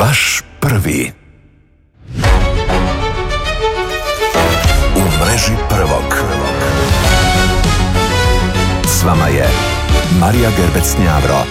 Vaš prvi. U mreži prvog. S vama je Marija Gerbec-Njavro.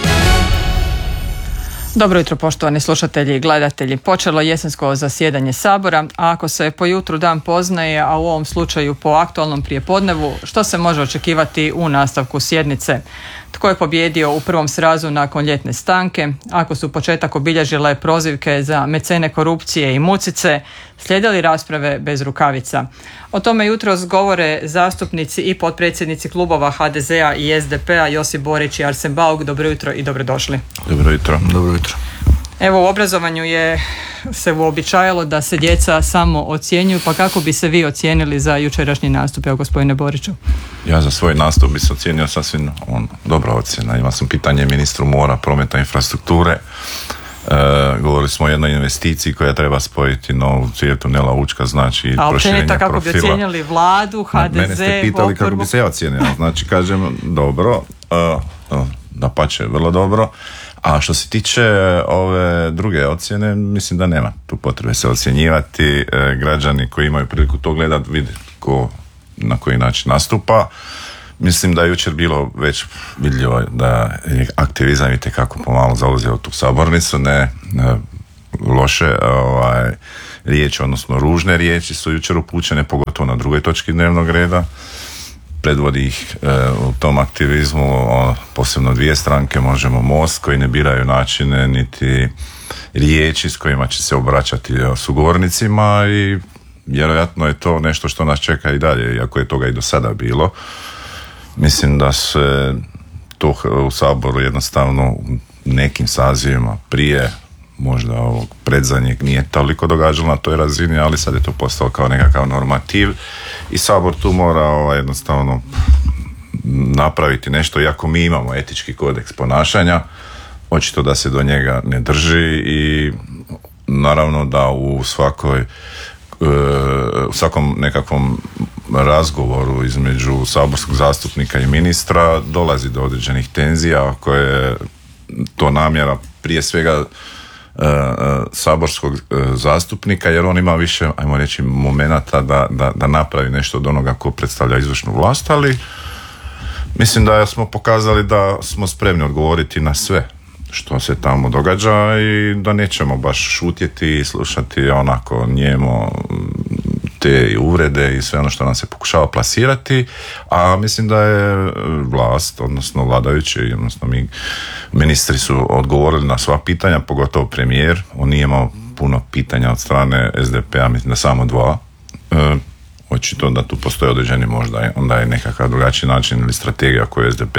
Dobro jutro, poštovani slušatelji i gledatelji. Počelo jesensko zasjedanje Sabora, a ako se po jutru dan poznaje, a u ovom slučaju po aktualnom prijepodnevu, što se može očekivati u nastavku sjednice? Tko je pobijedio u prvom srazu nakon ljetne stanke? Ako su početak obilježile prozivke za mecene korupcije i mucice, slijede li rasprave bez rukavica? O tome jutros govore zastupnici i potpredsjednici klubova HDZ-a i SDP-a Josip Borić i Arsen Bauk. Dobro jutro i dobrodošli. Dobro jutro. Dobro jutro. Evo, u obrazovanju se uobičajalo da se djeca samo ocjenjuju, pa kako bi se vi ocijenili za jučerašnji nastup, evo gospodine Boriću? Ja za svoj nastup bi se ocijenio sasvim dobra ocjena. Imao sam pitanje ministru mora, prometa i infrastrukture. Govorili smo o jednoj investiciji koja treba spojiti novu cijev tunela Učka, znači proširenje profila. A općenito kako bi ocijenili vladu, HDZ, mene ste pitali kako bi se ja ocijenio. Znači kažem dobro, dapače vrlo dobro. A što se tiče ove druge ocjene, mislim da nema tu potrebe se ocjenjivati. Građani koji imaju priliku to gledati vide ko na koji način nastupa. Mislim da je jučer bilo već vidljivo da je aktivizam itekako pomalo zauzeo tu sabornicu, ne loše riječi, odnosno ružne riječi su jučer upućene, pogotovo na drugoj točki dnevnog reda. Predvodi ih u tom aktivizmu posebno dvije stranke, Možemo, Most, koji ne biraju načine niti riječi s kojima će se obraćati sugovornicima i vjerojatno je to nešto što nas čeka i dalje, iako je toga i do sada bilo. Mislim da se to u Saboru jednostavno u nekim sazivima prije možda ovog predzadnjeg nije toliko događalo na toj razini, ali sad je to postalo kao nekakav normativ i Sabor tu mora jednostavno napraviti nešto, iako mi imamo etički kodeks ponašanja, očito da se do njega ne drži i naravno da u svakom nekakvom razgovoru između saborskog zastupnika i ministra dolazi do određenih tenzija koje je to namjera prije svega saborskog zastupnika, jer on ima više, ajmo reći, momenata da napravi nešto od onoga ko predstavlja izvršnu vlast, ali mislim da smo pokazali da smo spremni odgovoriti na sve što se tamo događa i da nećemo baš šutjeti i slušati onako njemo te uvrede i sve ono što nam se pokušava plasirati, a mislim da je vlast, odnosno vladajući, odnosno ministri su odgovorili na sva pitanja, pogotovo premijer. On nije imao puno pitanja od strane SDP-a, mislim da samo dva. Očito da tu postoje određeni možda, onda je nekakav drugačiji način ili strategija koju SDP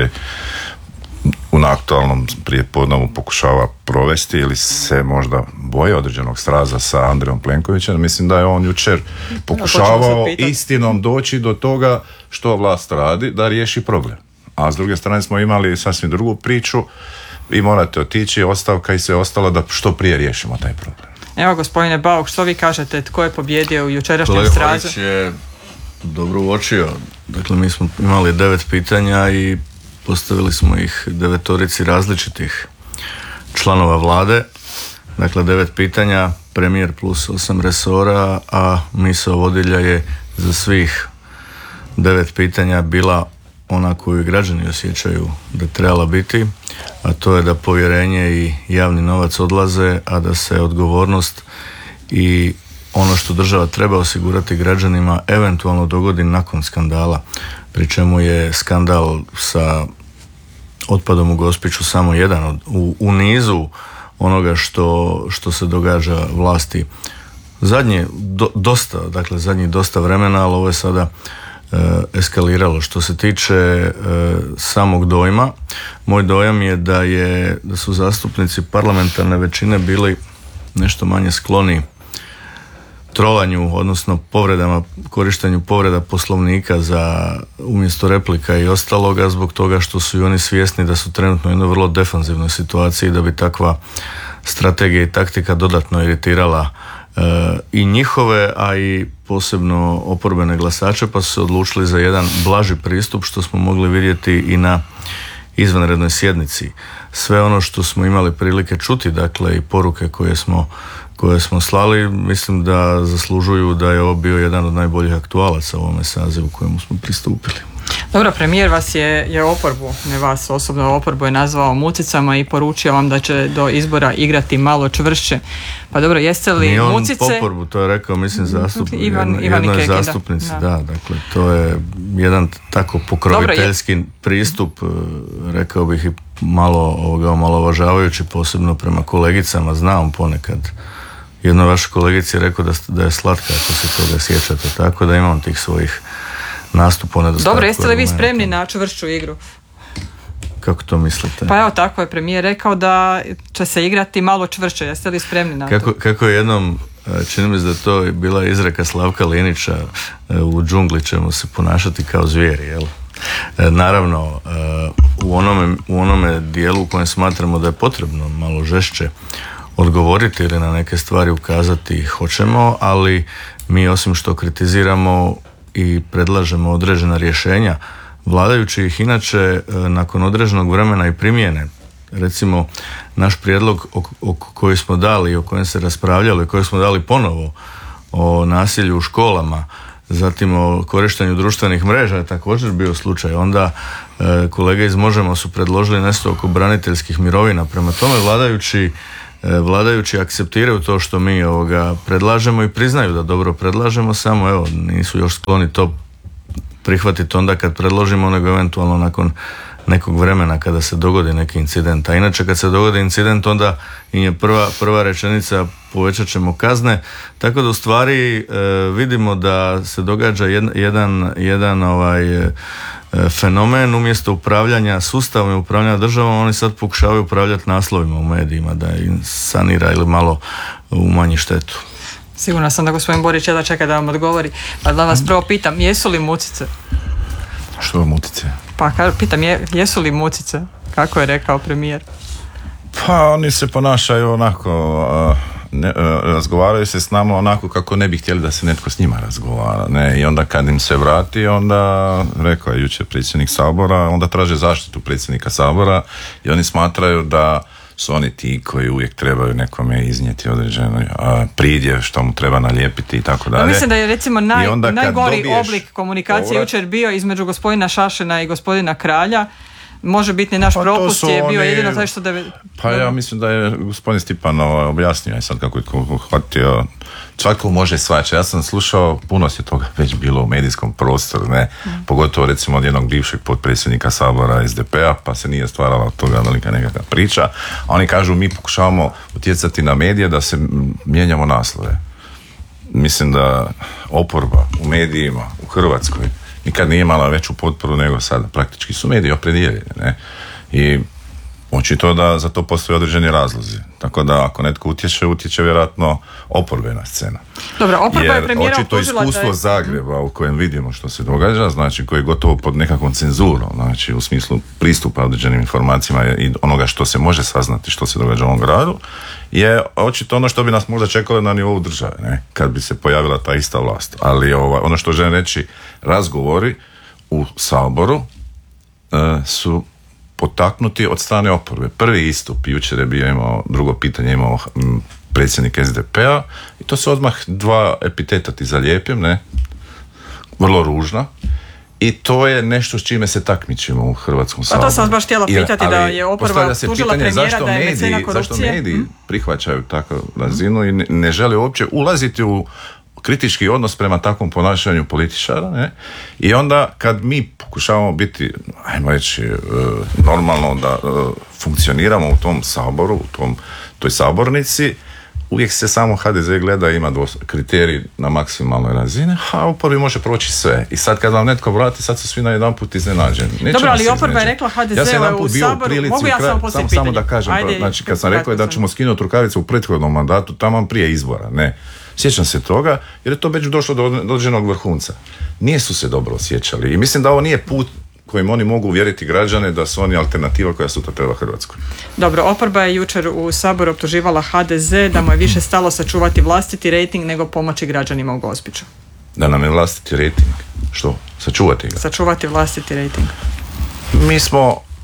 u aktualnom prijepodnevu pokušava provesti ili se možda boje određenog sraza sa Andrejom Plenkovićem. Mislim da je on jučer pokušavao istinom doći do toga što vlast radi da riješi problem. A s druge strane smo imali sasvim drugu priču, vi morate otići, ostavka i sve ostalo da što prije riješimo taj problem. Evo gospodine Bauk, što vi kažete, tko je pobjedio u jučerašnjem srazu? Kolega Borić je dobro uočio. Dakle, mi smo imali 9 pitanja i postavili smo ih 9 različitih članova vlade. Dakle, 9 pitanja, premijer plus 8 resora, a misao vodilja je za svih 9 pitanja bila ona koju građani osjećaju da trebala biti, a to je da povjerenje i javni novac odlaze, a da se odgovornost i ono što država treba osigurati građanima eventualno dogodi nakon skandala, pri čemu je skandal sa otpadom u Gospiću samo jedan u nizu onoga što se događa vlasti zadnjih dosta vremena, ali ovo je sada eskaliralo. Što se tiče samog dojma, moj dojam je da su zastupnici parlamentarne većine bili nešto manje skloni trolanju, odnosno korištenju povreda Poslovnika za umjesto replika i ostaloga, zbog toga što su i oni svjesni da su trenutno u jednoj vrlo defanzivnoj situaciji, da bi takva strategija i taktika dodatno iritirala i njihove, a i posebno oporbene glasače, pa su se odlučili za jedan blaži pristup, što smo mogli vidjeti i na izvanrednoj sjednici. Sve ono što smo imali prilike čuti, dakle i poruke koje smo slali, mislim da zaslužuju da je ovo bio jedan od najboljih aktualaca u ovome sazivu kojemu smo pristupili. Dobro, premijer vas je oporbu, ne vas osobno, oporbu je nazvao mucicama i poručio vam da će do izbora igrati malo čvršće. Pa dobro, jeste li Nije on mucice... oporbu, to je rekao, mislim, Ivan jednoj Keki, zastupnici, da, dakle, to je jedan tako pokroviteljski pristup, rekao bih i malo omalovažavajući, posebno prema kolegicama, znam ponekad. Jednoj vašoj kolegici je rekao da je slatka, ako se toga sjećate, tako da imam tih svojih nastupa nedostatku. Dobro, jeste li vi spremni na čvršću igru? Kako to mislite? Pa evo, tako je premijer rekao da će se igrati malo čvršće. Jeste li spremni na to? Kako je jednom, čini mi se da to je bila izreka Slavka Linića, u džungli ćemo se ponašati kao zvijeri, jel? Naravno, u onome dijelu u kojem smatramo da je potrebno malo žešće odgovoriti ili na neke stvari ukazati hoćemo, ali mi osim što kritiziramo i predlažemo određena rješenja, vladajući ih inače nakon određenog vremena i primjene. Recimo, naš prijedlog koji smo dali, o kojem se raspravljalo i koji smo dali ponovo, o nasilju u školama, zatim o korištenju društvenih mreža je također bio slučaj. Onda kolege iz Možemo su predložili nešto oko braniteljskih mirovina. Prema tome vladajući akceptiraju to što mi predlažemo i priznaju da dobro predlažemo, samo evo nisu još skloni to prihvatiti onda kad predložimo, nego eventualno nakon nekog vremena kada se dogodi neki incident. A inače kad se dogodi incident onda im je prva rečenica povećat ćemo kazne, tako da u stvari vidimo da se događa jedan fenomen, umjesto upravljanja sustavom i upravljanja državom, oni sad pokušavaju upravljati naslovima u medijima da im sanira ili malo umanji štetu. Sigurno sam da gospodin Borić jedva čeka da vam odgovori. Pa da vas prvo pitam, jesu li mucice? Što mucice? Pa pitam, jesu li mucice? Kako je rekao premijer? Pa oni se ponašaju onako, razgovaraju se s nama onako kako ne bi htjeli da se netko s njima razgovara. Ne? I onda kad im se vrati, onda, rekao je jučer predsjednik Sabora, onda traže zaštitu predsjednika Sabora i oni smatraju da su oni ti koji uvijek trebaju nekome iznijeti određeno pridjev što mu treba nalijepiti i tako dalje. Mislim da je recimo najgori oblik komunikacije jučer bio između gospodina Šašina i gospodina Kralja. Može biti naš propust je bio jedino taj što da... Pa ja mislim da je gospodin Stipan objasnio sad kako je hvatio. Svako može svačati. Ja sam slušao, puno se toga već bilo u medijskom prostoru, ne? Pogotovo recimo od jednog bivšeg potpredsjednika Sabora SDP-a, pa se nije stvarala od toga velika nekakva priča. A oni kažu mi pokušavamo utjecati na medije da se mijenjamo naslove. Mislim da oporba u medijima u Hrvatskoj nikad nije imala veću potporu nego sada. Praktički su mediji opredijeljeni, ne? I očito da za to postoje određeni razlozi. Tako da ako netko utječe vjerojatno oporbena scena. Dobro, oporba je premijera očito iskustvo Zagreba u kojem vidimo što se događa, znači koji je gotovo pod nekakvom cenzurom, znači u smislu pristupa određenim informacijama i onoga što se može saznati što se događa u ovom gradu, je očito ono što bi nas možda čekalo na nivou države, ne? Kad bi se pojavila ta ista vlast. Ali ono što želim reći, razgovori u Saboru su potaknuti od strane oporbe. Prvi istup, jučer je bio imao, drugo pitanje imao predsjednik SDP-a i to su odmah dva epiteta ti zalijepim, ne? Vrlo ružna. I to je nešto s čime se takmičimo u Hrvatskom saboru. Pa to sam baš htjela pitati da je oporba tužila premijera da je mecena korupcije. Zašto mediji prihvaćaju takvu razinu i ne žele uopće ulaziti u kritički odnos prema takvom ponašanju političara, ne? I onda kad mi pokušavamo biti, ajmo reći, normalno da funkcioniramo u tom saboru, u toj sabornici, uvijek se samo HDZ gleda, ima kriterij na maksimalnoj razini, a oporbi može proći sve. I sad kad vam netko vrati, sad su svi na jedan put iznenađeni. Dobro, ali oporba je rekla HDZ-u u Saboru, mogu ja samo poslije pitanje? Samo da kažem, znači kad sam rekao da ćemo skinuti rukavice u prethodnom mandatu, tamo prije izbora, ne. Sjećam se toga, jer je to već došlo do određenog vrhunca. Nije su se dobro osjećali i mislim da ovo nije put kojim oni mogu uvjeriti građane da su oni alternativa koja sutra treba Hrvatskoj. Dobro, oporba je jučer u Saboru optuživala HDZ da mu je više stalo sačuvati vlastiti rejting nego pomoći građanima u Gospiću. Da nam je vlastiti rejting? Što? Sačuvati ga? Sačuvati vlastiti rejting. Mi smo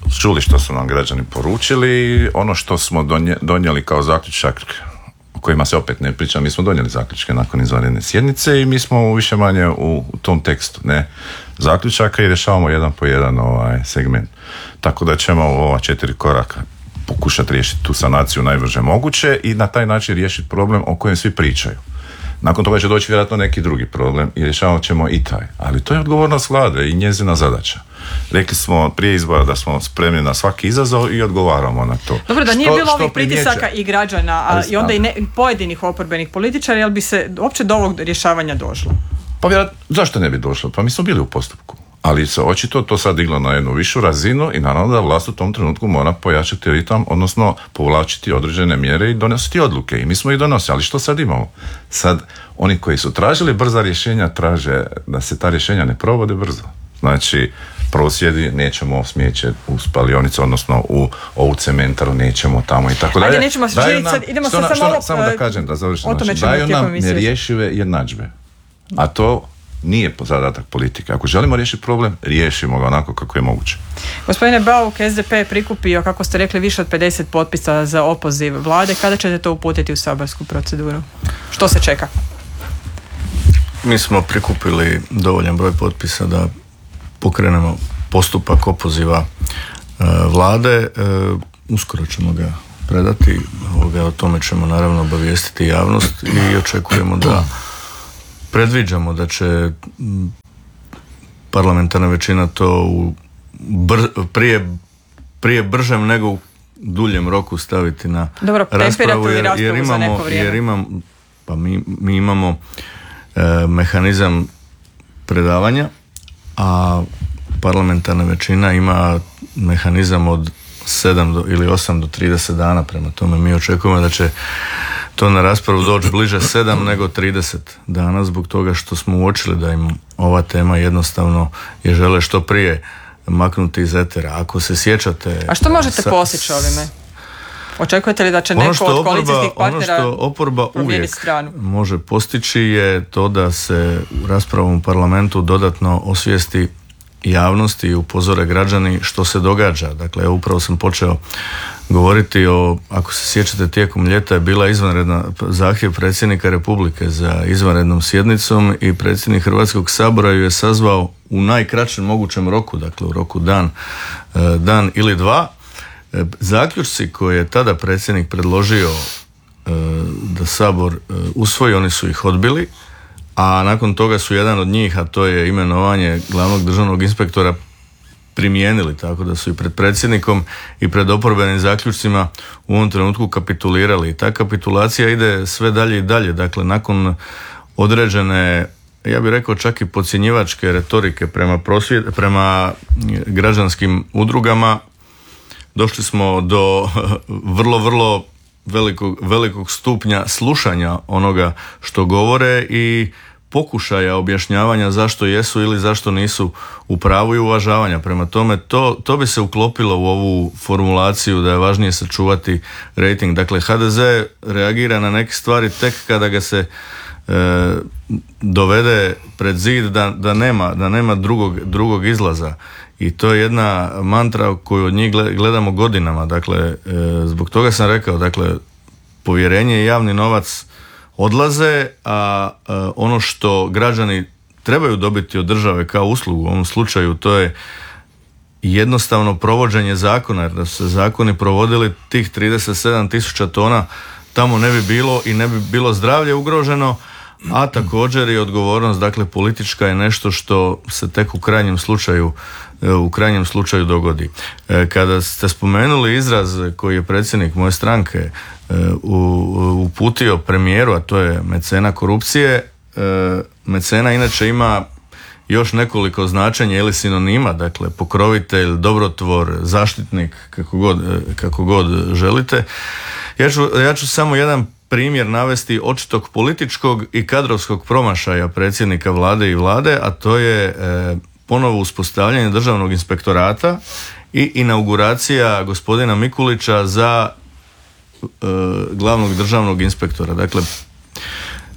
čuli što su nam građani poručili, ono što smo donijeli kao zaključak, o kojima se opet ne priča, mi smo donijeli zaključke nakon izvanredne sjednice i mi smo više manje u tom tekstu zaključaka i rješavamo jedan po jedan segment. Tako da ćemo u ova 4 koraka pokušati riješiti tu sanaciju najbrže moguće i na taj način riješiti problem o kojem svi pričaju. Nakon toga će doći vjerojatno neki drugi problem i rješavat ćemo i taj. Ali to je odgovornost vlade i njezina zadaća. Rekli smo prije izbora da smo spremni na svaki izazov i odgovaramo na to. Dobro, da nije bilo ovih pritisaka i građana i onda i pojedinih oporbenih političara, jel bi se uopće do ovog rješavanja došlo? Pa vjerojatno, zašto ne bi došlo? Pa mi smo bili u postupku. Ali se očito to sad diglo na jednu višu razinu i naravno da vlast u tom trenutku mora pojačati ritam, odnosno povlačiti određene mjere i donositi odluke. I mi smo ih donosili, ali što sad imamo? Sad, oni koji su tražili brza rješenja traže da se ta rješenja ne provode brzo. Znači, prosvjedi nećemo smijeće u spalionicu, odnosno u ovu cementaru nećemo tamo i tako dalje. Ajde, nećemo se želiti sad, idemo sad samo da kažem, da završim. Znači, daju nam nerješive jednadžbe. A to nije zadatak politike. Ako želimo riješiti problem, riješimo ga onako kako je moguće. Gospodine Bauk, SDP je prikupio, kako ste rekli, više od 50 potpisa za opoziv vlade. Kada ćete to uputiti u saborsku proceduru? Što se čeka? Mi smo prikupili dovoljan broj potpisa da pokrenemo postupak opoziva vlade. Uskoro ćemo ga predati. O tome ćemo naravno obavijestiti javnost i očekujemo da predviđamo da će parlamentarna većina to prije bržem nego u duljem roku staviti na raspravu, mi imamo mehanizam predavanja, a parlamentarna većina ima mehanizam od 7 ili 8 do 30 dana, prema tome mi očekujemo da će to na raspravu doći bliže 7 nego 30 dana, zbog toga što smo uočili da im ova tema jednostavno je žele što prije maknuti iz etera. Ako se sjećate... A što možete postići ovime? Očekujete li da će neko od koalicijskih partnera ono što oporba uvijek stranu može postići je to da se u raspravom u parlamentu dodatno osvijesti javnosti i upozore građani što se događa. Dakle, upravo sam počeo govoriti o, ako se sjećate, tijekom ljeta je bila izvanredna zahtjev predsjednika Republike za izvanrednom sjednicom i predsjednik Hrvatskog sabora ju je sazvao u najkraćem mogućem roku, dakle u roku dan ili dva. Zaključci koje je tada predsjednik predložio da Sabor usvoji, oni su ih odbili, a nakon toga su jedan od njih, a to je imenovanje glavnog državnog inspektora, primijenili, tako da su i pred predsjednikom i pred oporbenim zaključcima u ovom trenutku kapitulirali. I ta kapitulacija ide sve dalje i dalje, dakle nakon određene, ja bih rekao čak i podcjenjivačke retorike prema građanskim udrugama, došli smo do vrlo velikog stupnja slušanja onoga što govore i pokušaja objašnjavanja zašto jesu ili zašto nisu u pravu i uvažavanja. Prema tome, to bi se uklopilo u ovu formulaciju da je važnije sačuvati rejting. Dakle, HDZ reagira na neke stvari tek kada ga se dovede pred zid da nema drugog izlaza. I to je jedna mantra koju od njih gledamo godinama. Dakle, zbog toga sam rekao, dakle, povjerenje i javni novac odlaze, a ono što građani trebaju dobiti od države kao uslugu, u ovom slučaju to je jednostavno provođenje zakona, jer da su se zakoni provodili, tih 37.000 tona tamo ne bi bilo i ne bi bilo zdravlje ugroženo, a također i odgovornost, dakle politička je nešto što se tek u krajnjem slučaju dogodi. Kada ste spomenuli izraz koji je predsjednik moje stranke uputio premijeru, a to je mecena korupcije, mecena inače ima još nekoliko značenja ili sinonima, dakle pokrovitelj, dobrotvor, zaštitnik, kako god želite. Ja ću samo jedan primjer navesti očitog političkog i kadrovskog promašaja predsjednika vlade i vlade, a to je ponovo uspostavljanje državnog inspektorata i inauguracija gospodina Mikulića za glavnog državnog inspektora. Dakle,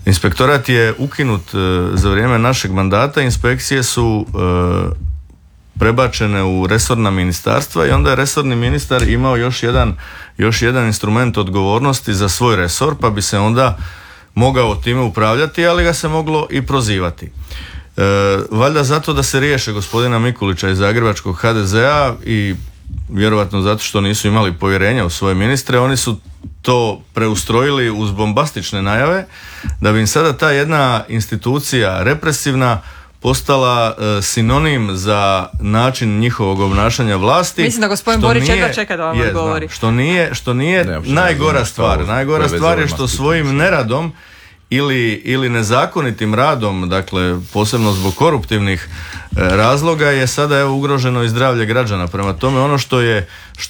inspektorat je ukinut za vrijeme našeg mandata, inspekcije su prebačene u resorna ministarstva i onda je resorni ministar imao još jedan instrument odgovornosti za svoj resor, pa bi se onda mogao time upravljati, ali ga se moglo i prozivati. Valjda zato da se riješe gospodina Mikulića iz zagrebačkog HDZ-a i vjerojatno zato što nisu imali povjerenja u svoje ministre, oni su to preustrojili uz bombastične najave da bi im sada ta jedna institucija represivna postala sinonim za način njihovog obnašanja vlasti. Mislim da gospodin Borić jedva čeka da vam odgovori. Što nije najgora stvar. Najgora stvar je što svojim neradom ili nezakonitim radom, dakle posebno zbog koruptivnih razloga, je sada ugroženo i zdravlje građana. Prema tome, ono što je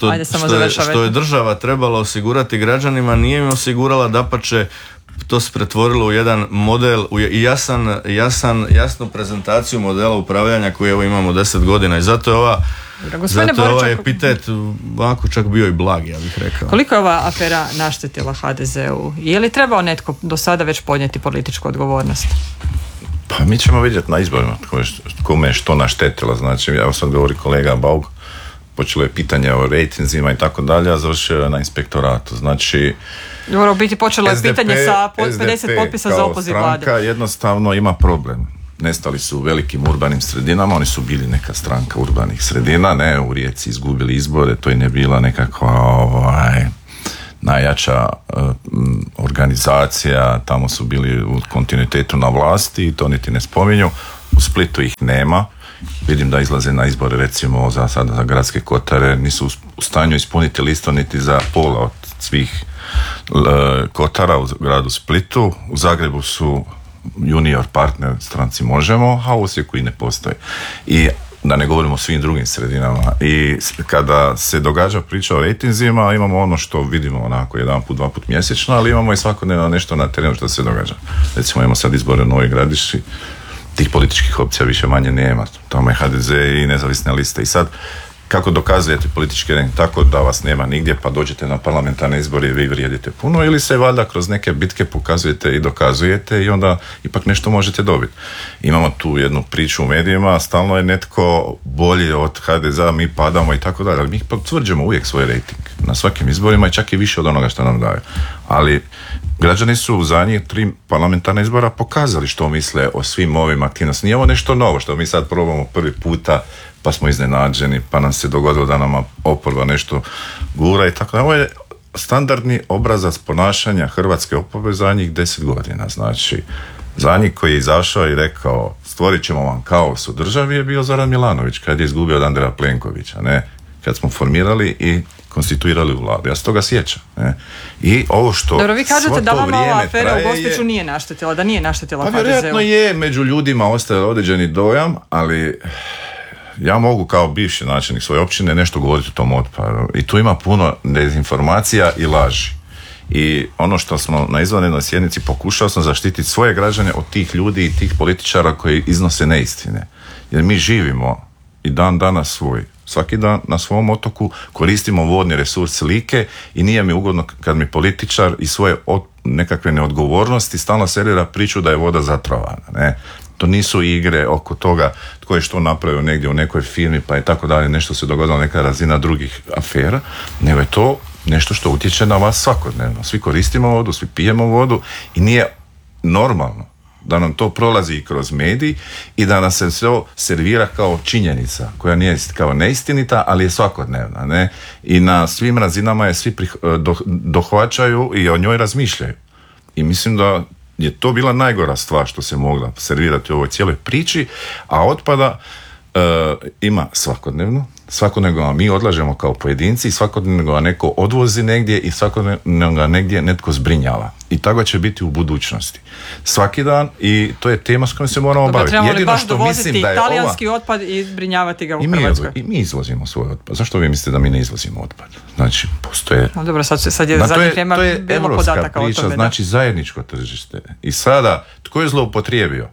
država trebala osigurati građanima nije im osigurala, dapače to se pretvorilo u jedan model i jasnu prezentaciju modela upravljanja koji evo imamo 10 godina i zato je ovaj epitet ovako čak bio i blag, ja bih rekao. Koliko je ova afera naštetila HDZ-u? Je li trebao netko do sada već podnijeti političku odgovornost? Pa mi ćemo vidjeti na izborima kome je što naštetilo. Znači, evo sad govori kolega Bauk, počelo je pitanje o rejtinzima i tako dalje, a završio je na inspektoratu. Znači, u biti počelo je pitanje sa 50 potpisa za opoziv vlade. Stranka jednostavno ima problem. Nestali su u velikim urbanim sredinama, oni su bili neka stranka urbanih sredina, ne, u Rijeci izgubili izbore, to im je bila nekakva najjača organizacija, tamo su bili u kontinuitetu na vlasti i to niti ne spominju. U Splitu ih nema. Vidim da izlaze na izbore recimo za gradske kotare, nisu u stanju ispuniti listu niti za pola od svih kotara u gradu Splitu. U Zagrebu su junior partner stranci Možemo, a u Osijeku i ne postoji. I da ne govorimo o svim drugim sredinama. I kada se događa priča o rejtinzima, imamo ono što vidimo onako jedan put, dva put mjesečno, ali imamo i svakodnevno nešto na terenu što se događa. Recimo imamo sad izbore u Novoj Gradiški, tih političkih opcija više manje nema. Tamo je HDZ i nezavisne liste. I sad, kako dokazujete politički rejting? Tako da vas nema nigdje, pa dođete na parlamentarne izbore i vi vrijedite puno, ili se valjda kroz neke bitke pokazujete i dokazujete i onda ipak nešto možete dobiti. Imamo tu jednu priču u medijima, stalno je netko bolji od HDZ-a, mi padamo i tako dalje, ali mi potvrđujemo uvijek svoj rejting na svakim izborima i čak i više od onoga što nam daju. Ali građani su u zadnjih 3 parlamentarne izbora pokazali što misle o svim ovim aktivnostima. Nije ovo nešto novo što mi sad probamo prvi puta, pa smo iznenađeni, pa nam se dogodilo da nama oporba nešto gura i tako. Ovo je standardni obrazac ponašanja hrvatske oporbe zadnjih 10 godina. Znači, zadnji koji je izašao i rekao stvorit ćemo vam kaos u državi je bio Zoran Milanović kad je izgubio od Andreja Plenkovića, ne? Kad smo formirali i konstituirali vladu. Ja se toga sjećam. Ne? I ovo što dobro, vi kažete da vama ova afera u Gospiću nije naštetila, da nije naštetila pa HDZ-u. vjerojatno je, među ljudima ostaje određeni dojam, ali ja mogu kao bivši načelnik svoje općine nešto govoriti o tom otpadu. I tu ima puno dezinformacija i laži. I ono što smo na izvanrednoj sjednici pokušao sam zaštititi svoje građane od tih ljudi i tih političara koji iznose neistine. Jer mi živimo i dan danas svoj. Svaki dan na svom otoku koristimo vodni resurs Like i nije mi ugodno kad mi političar i svoje nekakve neodgovornosti stalno servira priču da je voda zatrovana. Ne? To nisu igre oko toga tko je što napravio negdje u nekoj firmi pa je tako dalje, nešto se dogodilo, neka razina drugih afera, nego je to nešto što utječe na vas svakodnevno. Svi koristimo vodu, svi pijemo vodu i nije normalno da nam to prolazi i kroz medij i da nam se sve servira kao činjenica koja nije kao neistinita, ali je svakodnevna. Ne? I na svim razinama je svi dohvaćaju i o njoj razmišljaju. I mislim da je to bila najgora stvar što se mogla servirati u ovoj cijeloj priči, a otpada ima svakodnevno ga mi odlažemo kao pojedinci i svakodnevno ga neko odvozi negdje i svakodnevno ga negdje netko zbrinjava. I tako će biti u budućnosti. Svaki dan i to je tema s kojom se moramo baviti. Jedino što mislim da je talijanski otpad i zbrinjavati ga u Hrvatskoj. I mi izvozimo svoj otpad. Zašto vi mislite da mi ne izvozimo otpad? Znači, postoje... No, dobro, sad je zadnjih vremena bilo podataka priča, o tome. Znači, zajedničko tržište. I sada, tko je zloupotrijebio?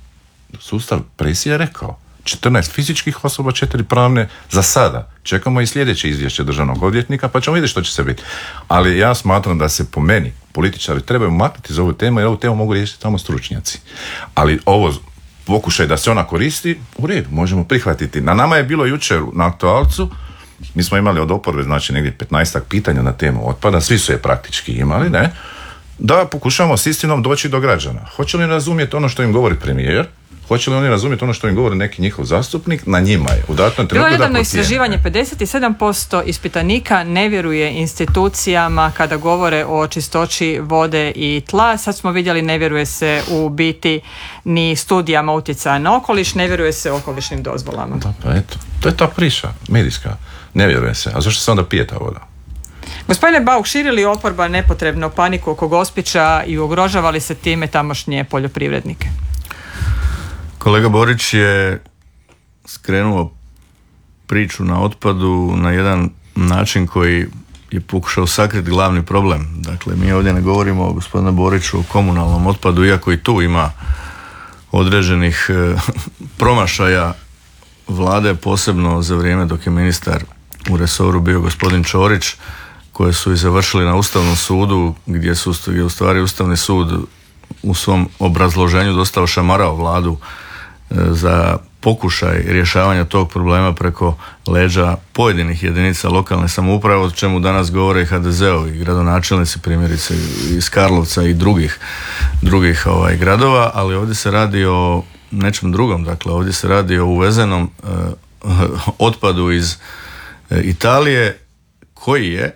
Sustav presije je rekao. 14 fizičkih osoba, 4 pravne za sada. Čekamo i sljedeće izvješće državnog odvjetnika pa ćemo vidjeti što će se biti. Ali ja smatram da se po meni političari trebaju maknuti za ovu temu jer ovu temu mogu riješiti samo stručnjaci. Ali ovo pokušaj da se ona koristi, u redu, možemo prihvatiti. Na nama je bilo jučer na aktualcu, mi smo imali od oporbe, znači negdje 15 pitanja na temu otpada, svi su je praktički imali, ne, da pokušamo s istinom doći do građana. Hoće li razumjeti ono što im govori premijer? Hoće li oni razumjeti ono što im govori neki njihov zastupnik? Na njima je. U datom trenutku bilo je nedavno da istraživanje, 57% ispitanika ne vjeruje institucijama kada govore o čistoći vode i tla. Sad smo vidjeli, ne vjeruje se u biti ni studijama utjecaja na okoliš, ne vjeruje se okolišnim dozvolama. Da, pa eto, to je ta priča medijska. Ne vjeruje se. A zašto se onda pije ta voda? Gospodine Bauk, širi li oporba nepotrebno paniku oko Gospića i ugrožava li se time tamošnje poljoprivrednike? Kolega Borić je skrenuo priču na otpadu na jedan način koji je pokušao sakriti glavni problem. Dakle, mi ovdje ne govorimo, gospodine Boriću, o komunalnom otpadu, iako i tu ima određenih promašaja vlade, posebno za vrijeme dok je ministar u resoru bio gospodin Ćorić, koje su i završili na Ustavnom sudu, gdje je u stvari Ustavni sud u svom obrazloženju dosta ošamarao vladu za pokušaj rješavanja tog problema preko leđa pojedinih jedinica lokalne samouprave, o čemu danas govore i HDZ-ovi gradonačelnici, primjerice iz Karlovca i drugih gradova, ali ovdje se radi o nečem drugom. Dakle, ovdje se radi o uvezenom otpadu iz Italije koji je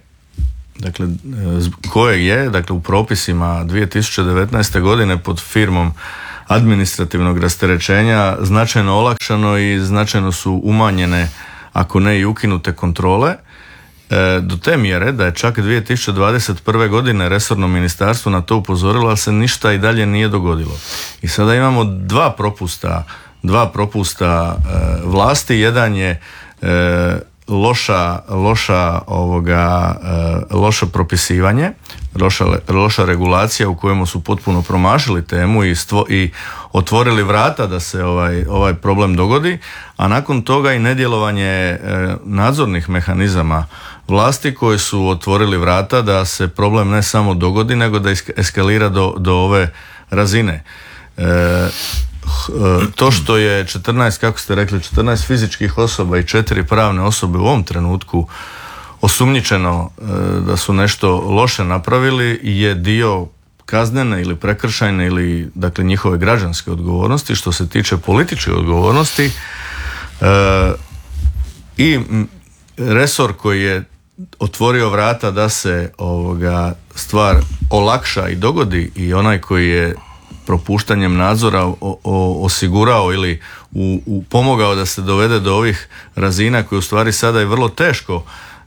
u propisima 2019. godine pod firmom administrativnog rasterećenja značajno olakšano i značajno su umanjene, ako ne i ukinute kontrole, do te mjere da je čak 2021. godine resorno ministarstvo na to upozorilo, ali se ništa i dalje nije dogodilo. I sada imamo dva propusta vlasti. Jedan je loše propisivanje, loša regulacija u kojemu su potpuno promašili temu i otvorili vrata da se ovaj problem dogodi, a nakon toga i nedjelovanje nadzornih mehanizama vlasti koji su otvorili vrata da se problem ne samo dogodi, nego da eskalira do ove razine. To što je 14, kako ste rekli, 14 fizičkih osoba i 4 pravne osobe u ovom trenutku osumnjičeno da su nešto loše napravili je dio kaznene ili prekršajne ili dakle njihove građanske odgovornosti. Što se tiče političke odgovornosti i resor koji je otvorio vrata da se stvar olakša i dogodi i onaj koji je propuštanjem nadzora osigurao ili pomogao da se dovede do ovih razina koje u stvari sada je vrlo teško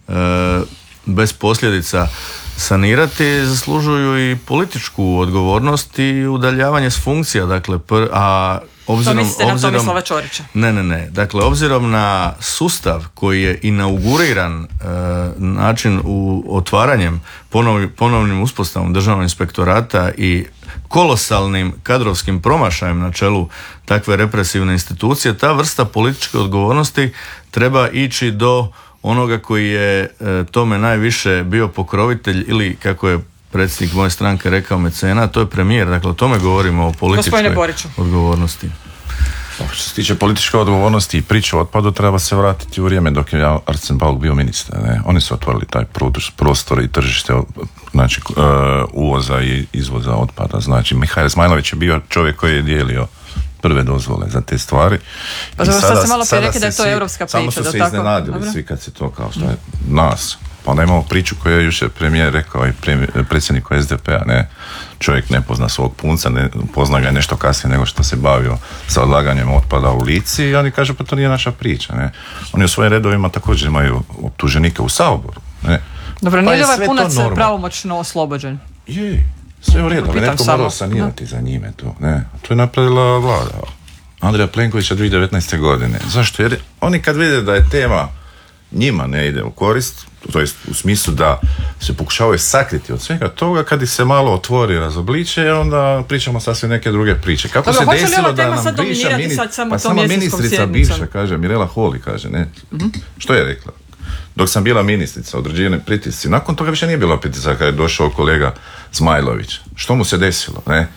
bez posljedica sanirati, zaslužuju i političku odgovornost i udaljavanje s funkcija. Dakle, to mislite na Tomislava Ćorića? Ne. Dakle, obzirom na sustav koji je inauguriran način otvaranjem, ponovnim uspostavom državnog inspektorata i kolosalnim kadrovskim promašajem na čelu takve represivne institucije, ta vrsta političke odgovornosti treba ići do onoga koji je tome najviše bio pokrovitelj ili, kako je predsjednik moje stranke rekao, mecena, to je premijer. Dakle, o tome govorimo, o političkoj odgovornosti. Što se tiče političke odgovornosti i priče o otpadu, treba se vratiti u vrijeme dok je Arsen Bauk bio ministar. Ne? Oni su otvorili taj prostor i tržište, znači, uvoza i izvoza otpada. Znači, Mihail Zmajlović je bio čovjek koji je dijelio prve dozvole za te stvari. Pa sad se malo prije rekli da je to europska priča. Samo su se iznenadili svi kad se to, kao što je nas. Pa onda imamo priču koju je jučer premijer rekao i predsjednik SDP-a, ne, čovjek ne pozna svog punca, ne pozna ga nešto kasnije nego što se bavio sa odlaganjem otpada u Lici i oni kažu pa to nije naša priča, ne. Oni u svojim redovima također imaju optuženike u Saboru, ne. Dobro, nije li ovaj punac pravomoćno oslobođen? Je, sve u redu, ali netko morao sanirati za njime to, ne. To je napravila vlada Andreja Plenkovića 2019. godine. Zašto? Jer oni kad vide da je tema njima ne ide u korist, to jest u smislu da se pokušavaju sakriti od svega toga, kad ih se malo otvori razobliče, onda pričamo sasvim neke druge priče. Kako se desilo da nam bivša ministrica bivša, kaže, Mirela Holy, kaže, ne? Što je rekla? Dok sam bila ministrica, određene pritisci, nakon toga više nije bilo pritisaka kad je došao kolega Zmajlović. Što mu se desilo, ne?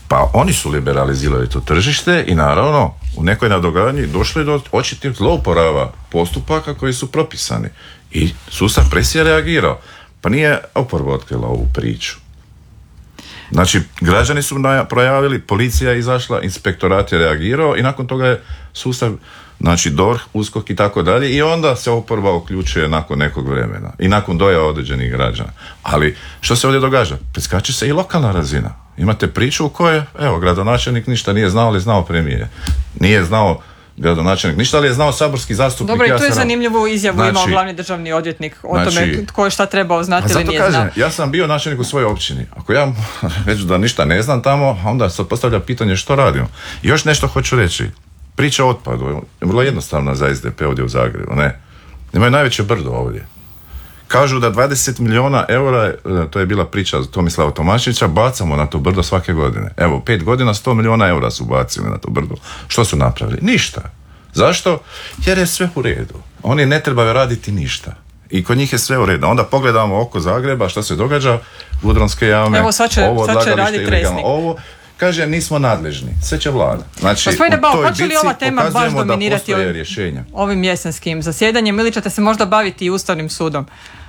Pa oni su liberalizirali to tržište i naravno u nekoj nadogradnji došlo je do očitih zlouporaba postupaka koji su propisani. I sustav presije reagirao. Pa nije oporba otkrila ovu priču. Znači, građani su projavili, policija je izašla, inspektorat je reagirao i nakon toga je sustav, znači DORH, USKOK i tako dalje, i onda se oporba uključuje nakon nekog vremena i nakon dojava određenih građana. Ali što se ovdje događa? Preskače se i lokalna razina. Imate priču u kojoj, evo, gradonačelnik ništa nije znao, ali znao premijer. Nije znao gradonačelnik ništa, ali je znao saborski zastupnik. Dobro, i tu je zanimljivu izjavu imao glavni državni odvjetnik o tome tko je šta trebao znati ili nije znao. Ja sam bio načelnik u svojoj općini. Ako ja reći da ništa ne znam tamo, onda se postavlja pitanje što radimo. I još nešto hoću reći. Priča o otpadu je vrlo jednostavna za SDP ovdje u Zagrebu. Ne. Imaju najveće brdo ovdje. Kažu da 20 milijuna eura, to je bila priča Tomislava Tomaševića, bacamo na to brdo svake godine. Evo, 5 godina 100 milijuna eura su bacili na to brdo. Što su napravili? Ništa. Zašto? Jer je sve u redu. Oni ne trebaju raditi ništa. I kod njih je sve u redu. Onda pogledamo oko Zagreba, što se događa, Udronske jame, evo, sad će raditi Resnik. Ovo, kaže, nismo nadležni. Sve će vlada. Znači, gospodine Bauk, hoće li ova tema baš dominirati ovim jesenskim zasjedanjem ili ćete se možda baviti i Ustavnim sudom?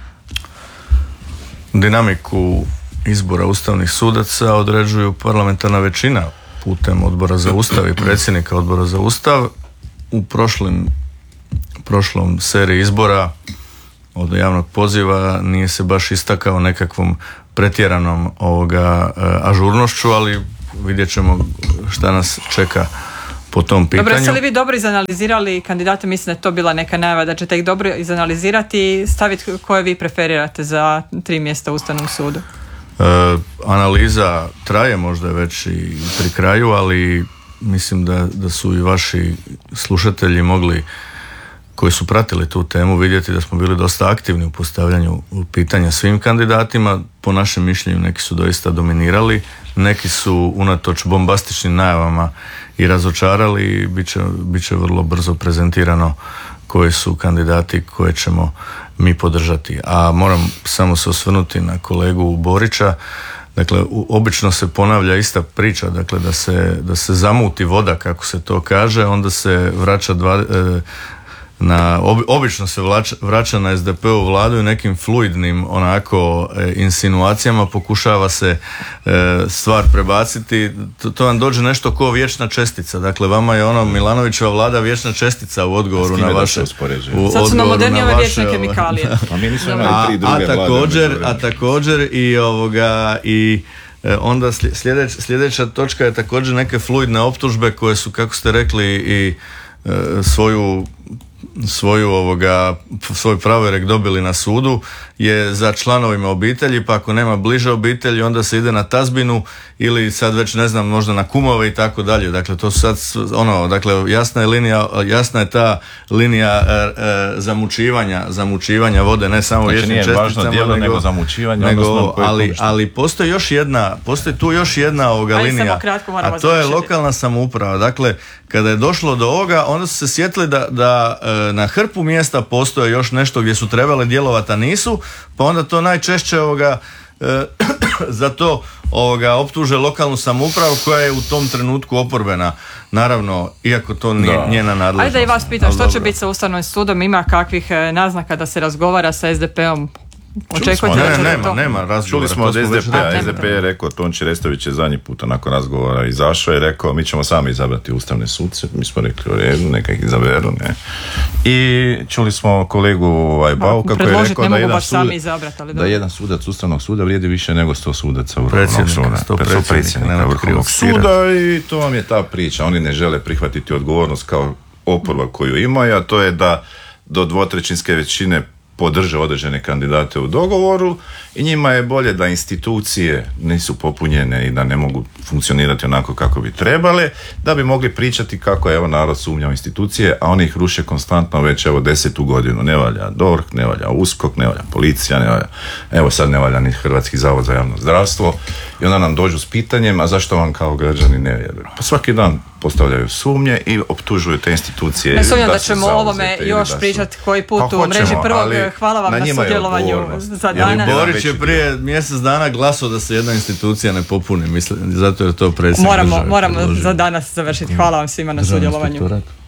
Dinamiku izbora ustavnih sudaca određuju parlamentarna većina putem Odbora za Ustav i predsjednika Odbora za Ustav. U prošlom seriji izbora od javnog poziva nije se baš istakao nekakvom pretjeranom ažurnošću, ali vidjet ćemo šta nas čeka po tom pitanju. Dobro, jeste li vi dobro izanalizirali kandidate? Mislim da je to bila neka najava da ćete ih dobro izanalizirati i staviti koje vi preferirate za 3 mjesta u Ustavnom sudu. Analiza traje možda već i pri kraju, ali mislim da su i vaši slušatelji mogli, koji su pratili tu temu, vidjeti da smo bili dosta aktivni u postavljanju pitanja svim kandidatima. Po našem mišljenju neki su doista dominirali, neki su unatoč bombastičnim najavama i razočarali i bit će vrlo brzo prezentirano koji su kandidati koje ćemo mi podržati. A moram samo se osvrnuti na kolegu Borića. Dakle, obično se ponavlja ista priča, dakle da se zamuti voda, kako se to kaže, onda se vraća obično se vraća na SDP-u vladu i nekim fluidnim onako insinuacijama pokušava se stvar prebaciti. To vam dođe nešto ko vječna čestica. Dakle, vama je Milanovićeva vlada vječna čestica u odgovoru na vaše... Sad su nam modernije ove vječne kemikalije. A također i onda sljedeća točka je također neke fluidne optužbe koje su, kako ste rekli, i svoj pravorek dobili na sudu je za članovima obitelji, pa ako nema bliže obitelji onda se ide na tazbinu ili sad već ne znam, možda na kumove i tako dalje. Dakle, to su sad dakle jasna je ta linija zamučivanja vode, ne samo vječnim česticama, važno djelo nego zamučivanje, ali postoji tu još jedna linija, a to je lokalna samouprava. Dakle, kada je došlo do ovoga, onda su se sjetili da na hrpu mjesta postoje još nešto gdje su trebali djelovati, a nisu, pa onda to najčešće za to optuže lokalnu samoupravu koja je u tom trenutku oporbena. Naravno, iako to nije njena nadležnost. Ajde da i vas pitam, što će biti sa Ustavnim sudom? Ima kakvih naznaka da se razgovara sa SDP-om? Nema razgovora. Čuli smo od SDP-a. SDP je rekao, Tonči Restović je zadnji puta nakon razgovora izašao i rekao, mi ćemo sami izabrati ustavne suce. Mi smo rekli, u redu, neka ih izaberu. Ne. I čuli smo kolegu Bauka koji je rekao da jedan sudac Ustavnog suda vrijedi više nego 100 sudaca Vrhovnog suda. Predsjednika Vrhovnog suda, i to vam je ta priča. Oni ne žele prihvatiti odgovornost kao oporba koju imaju, a to je da do 2/3 većine podrže određene kandidate u dogovoru i njima je bolje da institucije nisu popunjene i da ne mogu funkcionirati onako kako bi trebale, da bi mogli pričati kako je narod sumnja u institucije, a oni ih ruše konstantno već 10. godinu. Ne valja DORH, ne valja USKOK, ne valja policija, ne valja, sad ne valja ni Hrvatski zavod za javno zdravstvo, i onda nam dođu s pitanjem, a zašto vam kao građani ne vjeruju? Pa svaki dan postavljaju sumnje i optužuju te institucije. Ne sumnjam da ćemo o ovome još pričati koji put u mreži prvog. Hvala vam na sudjelovanju za dana. Plenković je prije mjesec dana glasao da se jedna institucija ne popuni, mislim, zato je to predsjednik države. Moramo za danas završiti. Hvala vam svima na sudjelovanju.